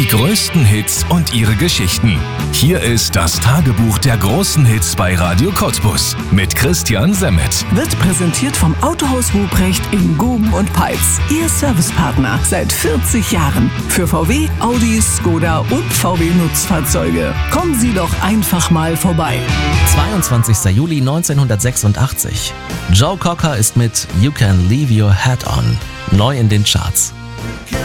größten Hits und ihre Geschichten. Hier ist das Tagebuch der großen Hits bei Radio Cottbus mit Christian Semmet. Wird präsentiert vom Autohaus Ruprecht in Guben und Peitz. Ihr Servicepartner seit 40 Jahren. Für VW, Audi, Skoda und VW Nutzfahrzeuge. Kommen Sie doch einfach mal vorbei. 22. Juli 1986. Joe Cocker ist mit You Can Leave Your Hat On neu in den Charts.